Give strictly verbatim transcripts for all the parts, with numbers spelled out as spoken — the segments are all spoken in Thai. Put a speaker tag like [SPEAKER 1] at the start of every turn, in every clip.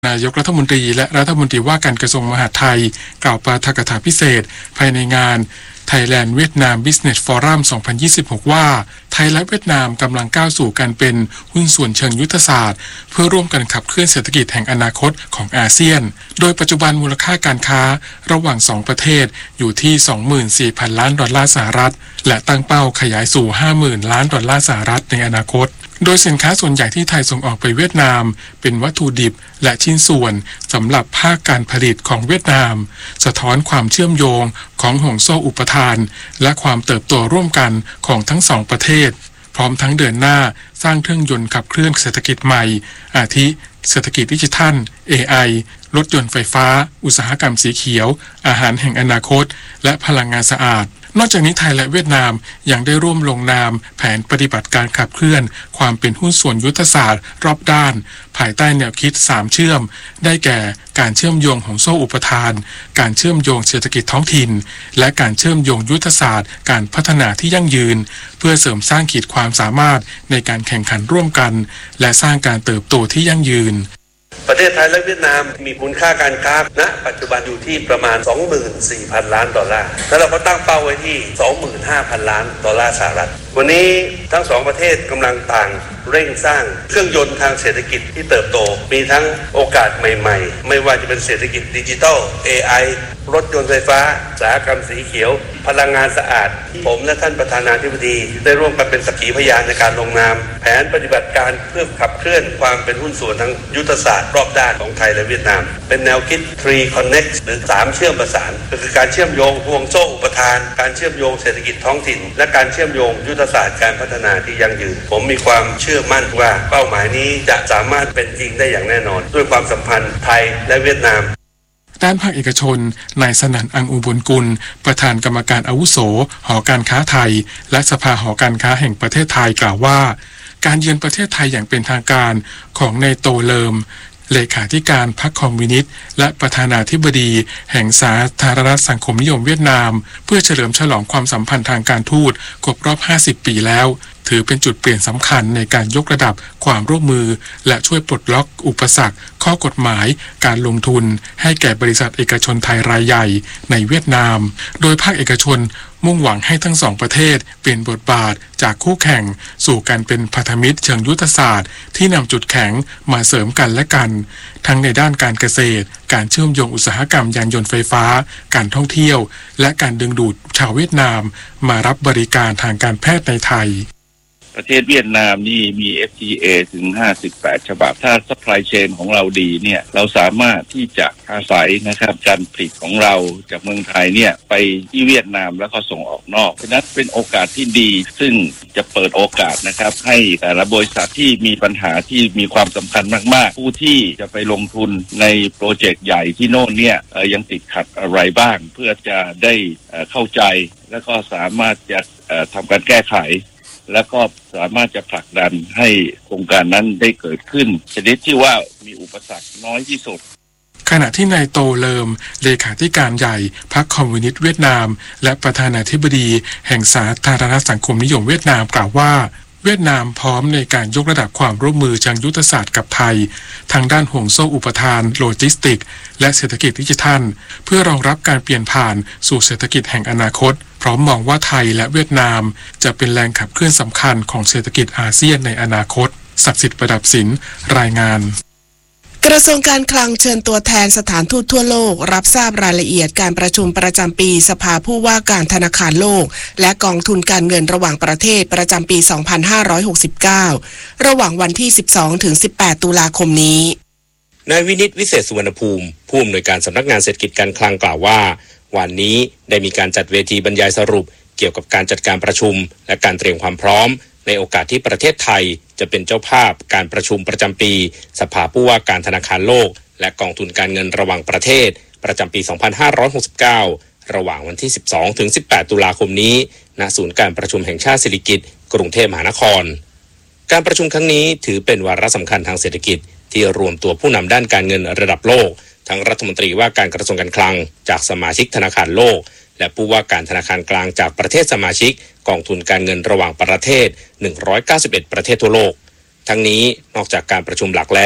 [SPEAKER 1] นายกรัฐมนตรีและรัฐมนตรีว่าการกระทรวงมหาดไทยกล่าวปาฐกถาพิเศษภายในงาน Thailand Vietnam Business Forum สองพันยี่สิบหก ว่าไทยและเวียดนามกำลังก้าวสู่การเป็นหุ้นส่วนเชิงยุทธศาสตร์เพื่อร่วมกันขับเคลื่อนเศรษฐกิจแห่งอนาคตของอาเซียนโดยปัจจุบันมูลค่าการค้าระหว่างสองประเทศอยู่ที่ สองหมื่นสี่พัน ล้านดอลลาร์สหรัฐและตั้งเป้าขยายสู่ ห้าหมื่น ล้านดอลลาร์สหรัฐในอนาคตโดยสินค้าส่วนใหญ่ที่ไทยส่งออกไปเวียดนามเป็นวัตถุดิบและชิ้นส่วนสำหรับภาคการผลิตของเวียดนามสะท้อนความเชื่อมโยงของห่วงโซ่อุปทานและความเติบโตร่วมกันของทั้งสองประเทศพร้อมทั้งเดินหน้าสร้างเครื่องยนต์ขับเคลื่อนเศรษฐกิจใหม่อาทิเศรษฐกิจดิจิทัล เอ ไอ รถยนต์ไฟฟ้าอุตสาหกรรมสีเขียวอาหารแห่งอนาคตและพลังงานสะอาดนอกจากนี้ไทยและเวียดนามยังได้ร่วมลงนามแผนปฏิบัติการขับเคลื่อนความเป็นหุ้นส่วนยุทธศาสตร์รอบด้านภายใต้แนวคิดสามเชื่อมได้แก่การเชื่อมโยงของโซ่อุปทานการเชื่อมโยงเศรษฐกิจท้องถิ่นและการเชื่อมโยงยุทธศาสตร์การพัฒนาที่ยั่งยืนเพื่อเสริมสร้างขีดความสามารถในการแข่งขันร่วมกันและสร้างการเติบโตที่ยั่งยืน
[SPEAKER 2] ประเทศไทยและเวียดนามมีมูลค่าการค้าณปัจจุบันอยู่ที่ประมาณ สองหมื่นสี่พัน ล้านดอลลาร์แล้วเราก็ตั้งเป้าไว้ที่ สองหมื่นห้าพัน ล้านดอลลาร์สหรัฐวันนี้ทั้งสองประเทศกำลังต่างเร่งสร้างเครื่องยนต์ทางเศรษฐกิจที่เติบโตมีทั้งโอกาสใหม่ๆไม่ว่าจะเป็นเศรษฐกิจดิจิทัล เอ ไอ รถยนต์ไฟฟ้าอุตสาหกรรมสีเขียวพลังงานสะอาดผมและท่านประธานาธิบดีได้ร่วมกันเป็นสักขีพยานในการลงนามแผนปฏิบัติการเพื่อขับเคลื่อนความเป็นหุ้นส่วนทางยุทธศาสตร์รอบด้านของไทยและเวียดนามเป็นแนวคิด ทรี Connect หรือสามเชื่อมประสานก็คือการเชื่อมโยงห่วงโซ่อุปทานการเชื่อมโยงเศรษฐกิจท้องถิ่นและการเชื่อมโยงยุทธศาสตร์การพัฒนาที่ยั่งยืนผมมีความเชื่อมั่นว่าเป้าหมายนี้จะสามารถเป็นจริงได้อย่างแน่นอนด้วยความสัมพันธ์ไทยและเวียดนาม
[SPEAKER 1] ด้านภาคเอกชนนายสนั่นอังอุบลกุลประธานกรรมการอาวุโสหอการค้าไทยและสภาหอการค้าแห่งประเทศไทยกล่าวว่าการเยือนประเทศไทยอย่างเป็นทางการของนายโตเลิมเลขาธิการพรรคคอมมิวนิสต์และประธานาธิบดีแห่งสาธารณรัฐสังคมนิยมเวียดนามเพื่อเฉลิมฉลองความสัมพันธ์ทางการทูตครบรอบห้าสิบปีแล้วถือเป็นจุดเปลี่ยนสำคัญในการยกระดับความร่วมมือและช่วยปลดล็อกอุปสรรคข้อกฎหมายการลงทุนให้แก่บริษัทเอกชนไทยรายใหญ่ในเวียดนามโดยภาคเอกชนมุ่งหวังให้ทั้งสองประเทศเปลี่ยนบทบาทจากคู่แข่งสู่การเป็นพันธมิตรเชิงยุทธศาสตร์ที่นำจุดแข็งมาเสริมกันและกันทั้งในด้านการเกษตรการเชื่อมโยงอุตสาหกรรมยานยนต์ไฟฟ้าการท่องเที่ยวและการดึงดูดชาวเวียดนามมารับบริการทางการแพทย์ในไทย
[SPEAKER 3] ประเทศเวียดนามนี่มี เอฟ ที เอ ถึงห้าสิบแปดฉบับถ้า supply chain ของเราดีเนี่ยเราสามารถที่จะอาศัยนะครับการผลิตของเราจากเมืองไทยเนี่ยไปที่เวียดนามแล้วก็ส่งออกนอกฉะนั้นเป็นโอกาสที่ดีซึ่งจะเปิดโอกาสนะครับให้แต่ละบริษัทที่มีปัญหาที่มีความสำคัญมากๆผู้ที่จะไปลงทุนในโปรเจกต์ใหญ่ที่โน่นเนี่ยยังติดขัดอะไรบ้างเพื่อจะได้เข้าใจแล้วก็สามารถจะทำการแก้ไขแล้วก็สามารถจะผลักดันให้โครงการนั้นได้เกิดขึ้นชนิดที่ว่ามีอุปสรรคน้อยที่สุด
[SPEAKER 1] ขณะที่นายโตเลิมเลขาธิการใหญ่พรรคคอมมิวนิสต์เวียดนามและประธานาธิบดีแห่งสาธารณรัฐสังคมนิยมเวียดนามกล่าวว่าเวียดนามพร้อมในการยกระดับความร่วมมือเชิงยุทธศาสตร์กับไทยทางด้านห่วงโซ่อุปทานโลจิสติกและเศรษฐกิจดิจิทัลเพื่อรองรับการเปลี่ยนผ่านสู่เศรษฐกิจแห่งอนาคตพร้อมมองว่าไทยและเวียดนามจะเป็นแรงขับเคลื่อนสำคัญของเศรษฐกิจอาเซียนในอนาคตศักดิ์สิทธิ์ประดับศิลป์รายงาน
[SPEAKER 4] กระทรวงการคลังเชิญตัวแทนสถานทูตทั่วโลกรับทราบรายละเอียดการประชุมประจำปีสภาผู้ว่าการธนาคารโลกและกองทุนการเงินระหว่างประเทศประจำปี สองพันห้าร้อยหกสิบเก้า ระหว่างวันที่ สิบสองถึงสิบแปด ตุลาคมนี้
[SPEAKER 5] นายวินิตวิเศษสุวรรณภูมิผู้อำนวยการสำนักงานเศรษฐกิจการคลังกล่าวว่าวันนี้ได้มีการจัดเวทีบรรยายสรุปเกี่ยวกับการจัดการประชุมและการเตรียมความพร้อมในโอกาสที่ประเทศไทยจะเป็นเจ้าภาพการประชุมประจำปีสภาผู้ว่าการธนาคารโลกและกองทุนการเงินระหว่างประเทศประจำปี สองพันห้าร้อยหกสิบเก้า ระหว่างวันที่ สิบสองถึงสิบแปด ตุลาคมนี้ณศูนย์การประชุมแห่งชาติสิริกิติ์กรุงเทพมหานครการประชุมครั้งนี้ถือเป็นวาระสำคัญทางเศรษฐกิจที่รวมตัวผู้นำด้านการเงินระดับโลกทั้งรัฐมนตรีว่าการกระทรวงการคลังจากสมาชิกธนาคารโลกและผู้ว่าการธนาคารกลางจากประเทศสมาชิกกองทุนการเงินระหว่างประเทศหนึ่งร้อยเก้าสิบเอ็ดประเทศทั่วโลกทั้งนี้นอกจากการประชุมหลักแล้ว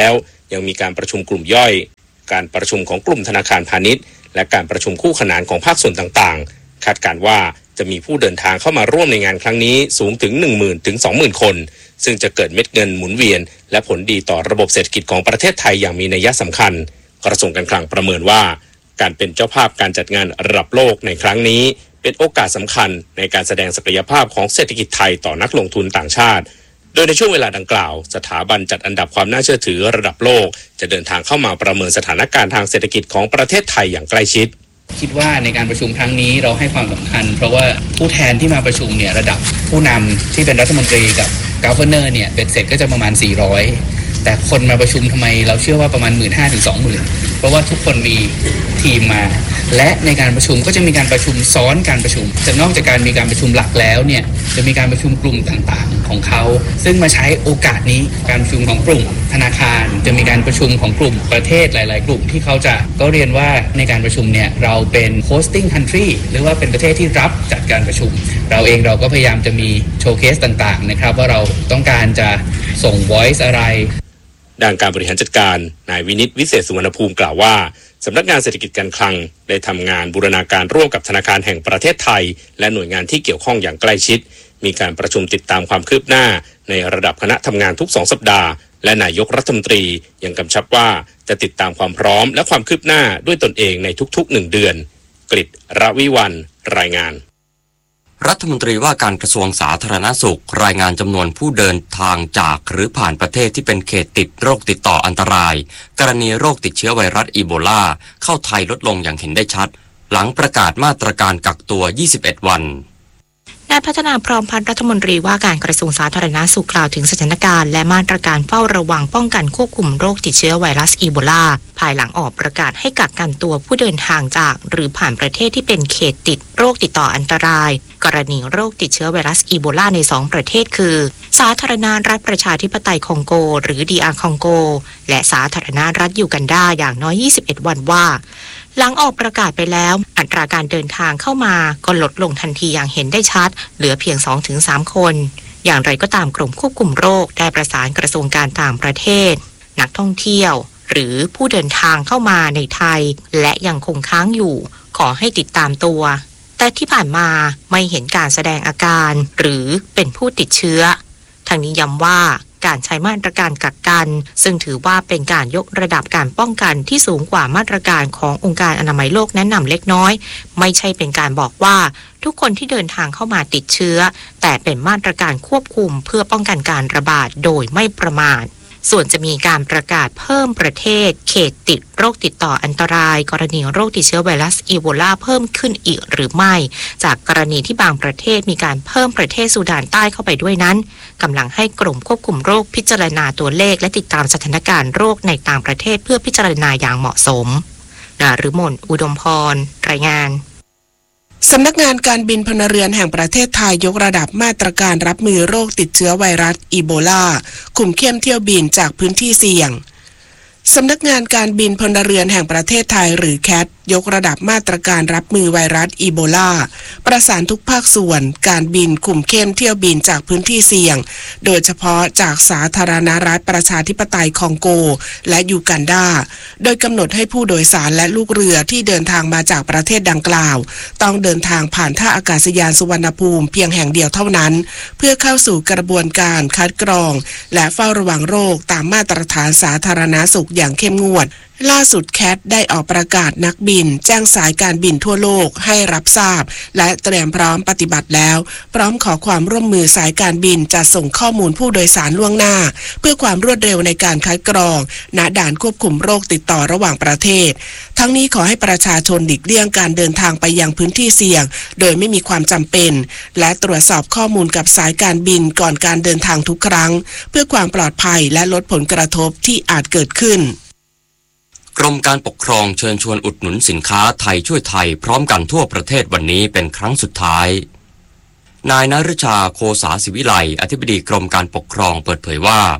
[SPEAKER 5] ยังมีการประชุมกลุ่มย่อยการประชุมของกลุ่มธนาคารพาณิชย์และการประชุมคู่ขนานของภาคส่วนต่างๆคาดการณ์ว่าจะมีผู้เดินทางเข้ามาร่วมในงานครั้งนี้สูงถึง หนึ่งหมื่น ถึง สองหมื่น คนซึ่งจะเกิดเม็ดเงินหมุนเวียนและผลดีต่อระบบเศรษฐกิจของประเทศไทยอย่างมีนัยสำคัญกระทรวงการคลังประเมินว่าการเป็นเจ้าภาพการจัดงานระดับโลกในครั้งนี้เป็นโอกาสสำคัญในการแสดงศักยภาพของเศรษฐกิจไทยต่อนักลงทุนต่างชาติโดยในช่วงเวลาดังกล่าวสถาบันจัดอันดับความน่าเชื่อถือระดับโลกจะเดินทางเข้ามาประเมินสถานการณ์ทางเศรษฐกิจของประเทศไทยอย่างใกล้ชิด
[SPEAKER 6] คิดว่าในการประชุมครั้งนี้เราให้ความสำคัญเพราะว่าผู้แทนที่มาประชุมเนี่ยระดับผู้นำที่เป็นรัฐมนตรีกับกัฟเวอร์เนอร์เนี่ยเบ็ดเสร็จก็จะประมาณสี่ร้อยแต่คนมาประชุมทำไมเราเชื่อว่าประมาณ หนึ่งหมื่นห้าพัน ถึง สองหมื่น เพราะว่าทุกคนมีทีมมาและในการประชุมก็จะมีการประชุมซ้อนการประชุมจะนอกจากการมีการประชุมหลักแล้วเนี่ยจะมีการประชุมกลุ่มต่างๆของเขาซึ่งมาใช้โอกาสนี้การประชุมของกลุ่มธนาคารจะมีการประชุมของกลุ่มประเทศหลายๆกลุ่มที่เขาจะก็เรียนว่าในการประชุมเนี่ยเราเป็น hosting country หรือว่าเป็นประเทศที่รับจัดการประชุมเราเองเราก็พยายามจะมีโชว์เคสต่างๆนะครับว่าเราต้องการจะส่ง voice อะไร
[SPEAKER 5] ด้านการบริหารจัดการนายวินิตวิเศษสุวรรณภูมิกล่าวว่าสำนักงานเศรษฐกิจการคลังได้ทำงานบูรณาการร่วมกับธนาคารแห่งประเทศไทยและหน่วยงานที่เกี่ยวข้องอย่างใกล้ชิดมีการประชุมติดตามความคืบหน้าในระดับคณะทำงานทุกสองสัปดาห์และนายกรัฐมนตรียังกำชับว่าจะติดตามความพร้อมและความคืบหน้าด้วยตนเองในทุกๆหนึ่งเดือนกฤษณ์ รวิวรรณรายงาน
[SPEAKER 7] รัฐมนตรีว่าการกระทรวงสาธารณสุขรายงานจำนวนผู้เดินทางจากหรือผ่านประเทศที่เป็นเขตติดโรคติดต่ออันตรายกรณีโรคติดเชื้อไวรัสอีโบลาเข้าไทยลดลงอย่างเห็นได้ชัดหลังประกาศมาตรการกักตัวยี่สิบเอ็ดวัน
[SPEAKER 8] นายพัฒนาพร้อมพันธ์รัฐมนตรีว่าการกระทรวงสาธารณสุขกล่าวถึงสถานการณ์และมาตรการเฝ้าระวังป้องกันควบคุมโรคติดเชื้อไวรัสอีโบลาภายหลังออกประกาศให้กักกันตัวผู้เดินทางจากหรือผ่านประเทศที่เป็นเขตติดโรคติดต่ออันตรายกรณีโรคติดเชื้อไวรัสอีโบลาในสองประเทศคือสาธารณรัฐประชาธิปไตยคองโกหรือ ดี อาร์ คองโกและสาธารณรัฐยูกันดาอย่างน้อยยี่สิบเอ็ดวันว่าหลังออกประกาศไปแล้วอัตราการเดินทางเข้ามาก็ลดลงทันทีอย่างเห็นได้ชัดเหลือเพียง สองถึงสาม คนอย่างไรก็ตามกรมควบคุมโรคได้ประสานกระทรวงการต่างประเทศนักท่องเที่ยวหรือผู้เดินทางเข้ามาในไทยและยังคงค้างอยู่ขอให้ติดตามตัวแต่ที่ผ่านมาไม่เห็นการแสดงอาการหรือเป็นผู้ติดเชื้อทางนี้ย้ำว่าการใช้มาตรการกักกันซึ่งถือว่าเป็นการยกระดับการป้องกันที่สูงกว่ามาตรการขององค์การอนามัยโลกแนะนำเล็กน้อยไม่ใช่เป็นการบอกว่าทุกคนที่เดินทางเข้ามาติดเชื้อแต่เป็นมาตรการควบคุมเพื่อป้องกันการระบาดโดยไม่ประมาทส่วนจะมีการประกาศเพิ่มประเทศเขตติดโรคติดต่ออันตรายกรณีโรคติดเชื้อไวรัสอีโบลาเพิ่มขึ้นอีกหรือไม่จากกรณีที่บางประเทศมีการเพิ่มประเทศซูดานใต้เข้าไปด้วยนั้นกำลังให้กรมควบคุมโรคพิจารณาตัวเลขและติดตามสถานการณ์โรคในต่างประเทศเพื่อพิจารณาอย่างเหมาะสมนฤมลอุดมพรรายงาน
[SPEAKER 4] สำนักงานการบินพลเรือนแห่งประเทศไทยยกระดับมาตรการรับมือโรคติดเชื้อไวรัสอีโบลาคุมเข้มเที่ยวบินจากพื้นที่เสี่ยงสำนักงานการบินพลเรือนแห่งประเทศไทยหรือแคทยกระดับมาตรการรับมือไวรัสอีโบลาประสานทุกภาคส่วนการบินคุมเข้มเที่ยวบินจากพื้นที่เสี่ยงโดยเฉพาะจากสาธารณรัฐประชาธิปไตยคองโกและยูกันดาโดยกำหนดให้ผู้โดยสารและลูกเรือที่เดินทางมาจากประเทศดังกล่าวต้องเดินทางผ่านท่าอากาศยานสุวรรณภูมิเพียงแห่งเดียวเท่านั้นเพื่อเข้าสู่กระบวนการคัดกรองและเฝ้าระวังโรคตามมาตรฐานสาธารณสุขอย่างเข้มงวดล่าสุดแคทได้ออกประกาศนักบินแจ้งสายการบินทั่วโลกให้รับทราบและเตรียมพร้อมปฏิบัติแล้วพร้อมขอความร่วมมือสายการบินจะส่งข้อมูลผู้โดยสารล่วงหน้าเพื่อความรวดเร็วในการคัดกรองณด่านควบคุมโรคติดต่อระหว่างประเทศทั้งนี้ขอให้ประชาชนหลีกเลี่ยงการเดินทางไปยังพื้นที่เสี่ยงโดยไม่มีความจำเป็นและตรวจสอบข้อมูลกับสายการบินก่อนการเดินทางทุกครั้งเพื่อความปลอดภัยและลดผลกระทบที่อาจเกิดขึ้น
[SPEAKER 7] กรมการปกครองเชิญชวนอุดหนุนสินค้าไทยช่วยไทยพร้อมกันทั่วประเทศวันนี้เป็นครั้งสุดท้ายนายนฤชาโคสาศิวิไลอธิบดีกรมการปกครองเปิดเผยว่า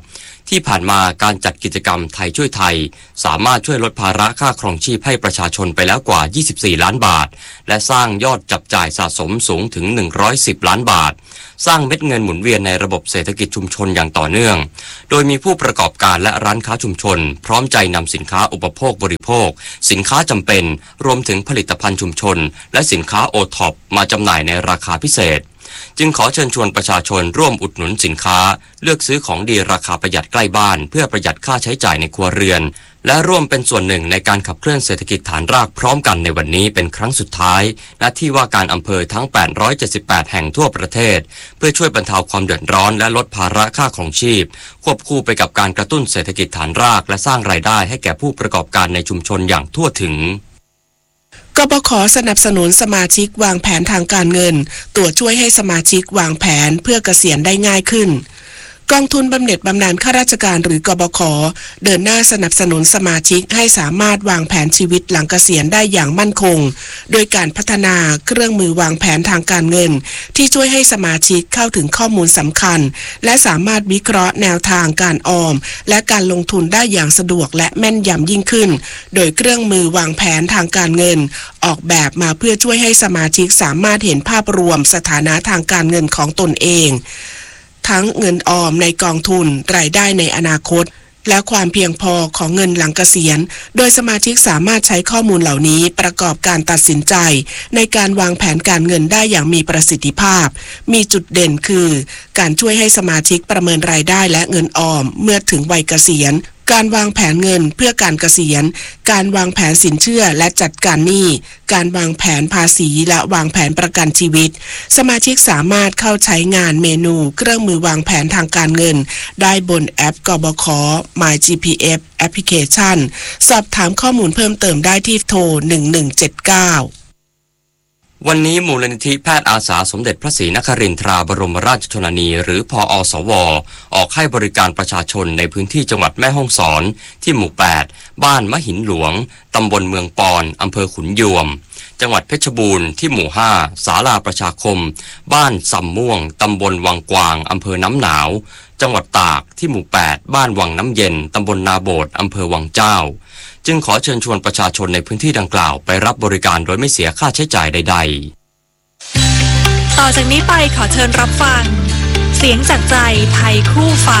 [SPEAKER 7] ที่ผ่านมาการจัดกิจกรรมไทยช่วยไทยสามารถช่วยลดภาระค่าครองชีพให้ประชาชนไปแล้วกว่ายี่สิบสี่ล้านบาทและสร้างยอดจับจ่ายสะสมสูงถึงหนึ่งร้อยสิบล้านบาทสร้างเม็ดเงินหมุนเวียนในระบบเศรษฐกิจชุมชนอย่างต่อเนื่องโดยมีผู้ประกอบการและร้านค้าชุมชนพร้อมใจนำสินค้าอุปโภคบริโภคสินค้าจำเป็นรวมถึงผลิตภัณฑ์ชุมชนและสินค้าโอท็อปมาจำหน่ายในราคาพิเศษจึงขอเชิญชวนประชาชนร่วมอุดหนุนสินค้าเลือกซื้อของดีราคาประหยัดใกล้บ้านเพื่อประหยัดค่าใช้จ่ายในครัวเรือนและร่วมเป็นส่วนหนึ่งในการขับเคลื่อนเศรษฐกิจฐานรากพร้อมกันในวันนี้เป็นครั้งสุดท้ายณที่ว่าการอำเภอทั้งแปดร้อยเจ็ดสิบแปดแห่งทั่วประเทศเพื่อช่วยบรรเทาความเดือดร้อนและลดภาระค่าครองชีพควบคู่ไปกับการกระตุ้นเศรษฐกิจฐานรากและสร้างรายได้ให้แก่ผู้ประกอบการในชุมชนอย่างทั่วถึง
[SPEAKER 4] กบข.สนับสนุนสมาชิกวางแผนทางการเงินตัวช่วยให้สมาชิกวางแผนเพื่อเกษียณได้ง่ายขึ้นกองทุนบำเหน็จบำนาญข้าราชการหรือกบข.เดินหน้าสนับสนุนสมาชิกให้สามารถวางแผนชีวิตหลังเกษียณได้อย่างมั่นคงโดยการพัฒนาเครื่องมือวางแผนทางการเงินที่ช่วยให้สมาชิกเข้าถึงข้อมูลสำคัญและสามารถวิเคราะห์แนวทางการออมและการลงทุนได้อย่างสะดวกและแม่นยำยิ่งขึ้นโดยเครื่องมือวางแผนทางการเงินออกแบบมาเพื่อช่วยให้สมาชิกสามารถเห็นภาพรวมสถานะทางการเงินของตนเองทั้งเงินออมในกองทุนรายได้ในอนาคตและความเพียงพอของเงินหลังเกษียณโดยสมาชิกสามารถใช้ข้อมูลเหล่านี้ประกอบการตัดสินใจในการวางแผนการเงินได้อย่างมีประสิทธิภาพมีจุดเด่นคือการช่วยให้สมาชิกประเมินรายได้และเงินออมเมื่อถึงวัยเกษียณการวางแผนเงินเพื่อการเกษียณการวางแผนสินเชื่อและจัดการหนี้การวางแผนภาษีและวางแผนประกันชีวิตสมาชิกสามารถเข้าใช้งานเมนูเครื่องมือวางแผนทางการเงินได้บนแอปกบข. My จี พี เอฟ แอปพลิเคชันสอบถามข้อมูลเพิ่มเติมได้ที่โทรหนึ่งหนึ่งเจ็ดเก้า
[SPEAKER 7] วันนี้มูลนิธิแพทย์อาสาสมเด็จพระศรีนครินทราบรมราชชนนีหรือพอสวออกให้บริการประชาชนในพื้นที่จังหวัดแม่ฮ่องสอนที่หมู่แปดบ้านมะหินหลวงตำบลเมืองปอนอำเภอขุนยวมจังหวัดเพชรบูรณ์ที่หมู่ห้าศาลาประชาคมบ้านสำม่วงตำบลวังกวางอำเภอน้ำหนาวจังหวัดตากที่หมู่แปดบ้านวังน้ำเย็นตำบลนาโบดอำเภอวังเจ้าจึงขอเชิญชวนประชาชนในพื้นที่ดังกล่าวไปรับบริการโดยไม่เสียค่าใช้จ่ายใด
[SPEAKER 9] ๆต่อจากนี้ไปขอเชิญรับฟังเสียงจากใจไทยคู่ฟ้า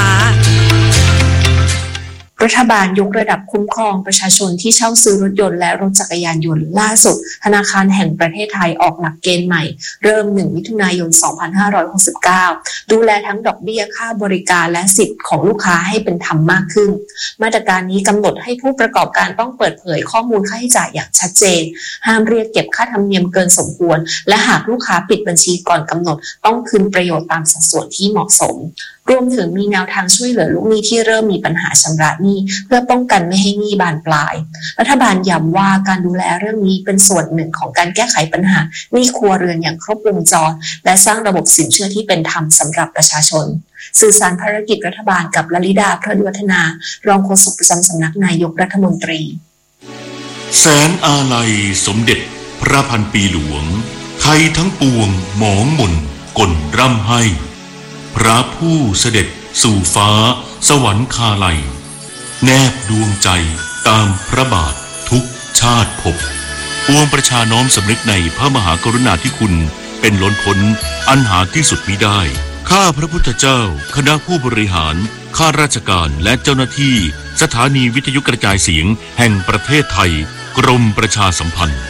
[SPEAKER 10] รัฐบาลยกระดับคุ้มครองประชาชนที่เช่าซื้อรถยนต์และรถจักรยานยนต์ล่าสุดธนาคารแห่งประเทศไทยออกหลักเกณฑ์ใหม่เริ่มหนึ่งมิถุนายนสองพันห้าร้อยหกสิบเก้าดูแลทั้งดอกเบี้ยค่าบริการและสิทธิ์ของลูกค้าให้เป็นธรรมมากขึ้นมาตรการนี้กำหนดให้ผู้ประกอบการต้องเปิดเผยข้อมูลค่าใช้จ่ายอย่างชัดเจนห้ามเรียกเก็บค่าธรรมเนียมเกินสมควรและหากลูกค้าปิดบัญชีก่อนกำหนดต้องคืนประโยชน์ตามสัดส่วนที่เหมาะสมรวมถึงมีแนวทางช่วยเหลือลูกหนี้ที่เริ่มมีปัญหาชำระหนี้เพื่อป้องกันไม่ให้หนี้บานปลายรัฐบาลย้ำว่าการดูแลเรื่องนี้เป็นส่วนหนึ่งของการแก้ไขปัญหาหนี้ครัวเรือนอย่างครบวงจรและสร้างระบบสินเชื่อที่เป็นธรรมสำหรับประชาชนสื่อสารภารกิจรัฐบาลกับลลิดาพระดุวัฒนารองโฆษกประจำสำนักนายกรัฐมนตรี
[SPEAKER 11] แสนอาลัยสมเด็จพระพันปีหลวงไทยทั้งปวงหมองหม่นกลร่ำให้พระผู้เสด็จสู่ฟ้าสวรรคาลัยแนบดวงใจตามพระบาททุกชาติภพปวงประชาน้อมสำนึกในพระมหากรุณาธิคุณเป็นล้นพ้นอันหาที่สุดมิได้ข้าพระพุทธเจ้าคณะผู้บริหารข้าราชการและเจ้าหน้าที่สถานีวิทยุกระจายเสียงแห่งประเทศไทยกรมประชาสัมพันธ์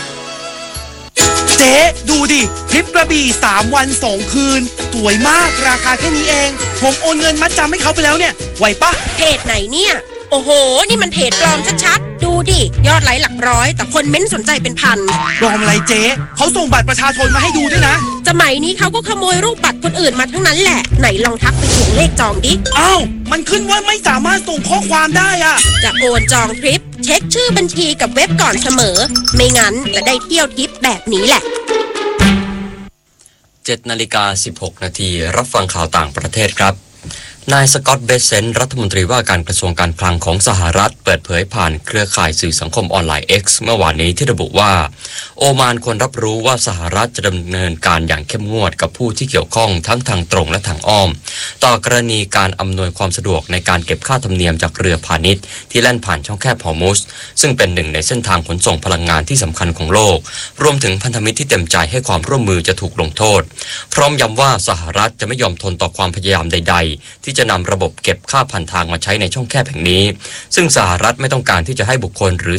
[SPEAKER 12] เจ๊ดูดิทริปกระบี่สามวันสองคืนสวยมากราคาแค่นี้เองผมโอนเงินมัดจำให้เขาไปแล้วเนี่ยไหวปะ
[SPEAKER 13] เพจไหนเนี่ยโอ้โหนี่มันเพจปลอมชัดๆดูดิยอดไลค์หลักร้อยแต่คนเม้นสนใจเป็นพัน
[SPEAKER 12] ปลอมอะไรเจ๊เขาส่งบัตรประชาชนมาให้ดูด้วยนะ
[SPEAKER 13] สมัยนี้เขาก็ขโมยรูปบัตรคนอื่นมาทั้งนั้นแหละไหนลองทักไปถ่วงเลขจองดิ
[SPEAKER 12] อ้าวมันขึ้นว่าไม่สามารถส่งข้อความได้อะ
[SPEAKER 13] จะโอนจองทริปเช็คชื่อบัญชีกับเว็บก่อนเสมอไม่งั้นจะได้เที่ยวทริปแบบนี้แหละ
[SPEAKER 7] เจ็ดนาฬิกาสิบหกนาทีรับฟังข่าวต่างประเทศครับนายสกอตต์ เบสเซนต์รัฐมนตรีว่าการกระทรวงการคลังของสหรัฐเปิดเผยผ่านเครือข่ายสื่อสังคมออนไลน์ X เมื่อวานนี้ที่ระบุว่าโอมานควรรับรู้ว่าสหรัฐจะดำเนินการอย่างเข้มงวดกับผู้ที่เกี่ยวข้องทั้งทางตรงและทางอ้อมต่อกรณีการอำนวยความสะดวกในการเก็บค่าธรรมเนียมจากเรือพาณิชย์ที่แล่นผ่านช่องแคบฮอร์มุซซึ่งเป็นหนึ่งในเส้นทางขนส่งพลังงานที่สำคัญของโลกรวมถึงพันธมิตรที่เต็มใจให้ความร่วมมือจะถูกลงโทษพร้อมย้ำว่าสหรัฐจะไม่ยอมทนต่อความพยายามใดๆที่จะนำระบบเก็บค่าผ่านทางมาใช้ในช่องแคบแห่งนี้ซึ่งสหรัฐไม่ต้องการที่จะให้บุคคลหรือ